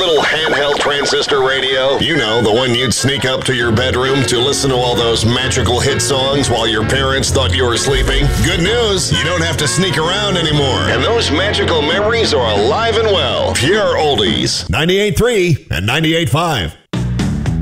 little handheld transistor radio? You know, the one you'd sneak up to your bedroom to listen to all those magical hit songs while your parents thought you were sleeping? Good news, you don't have to sneak around anymore. And those magical memories are alive and well. Pure oldies. 98.3 and 98.5.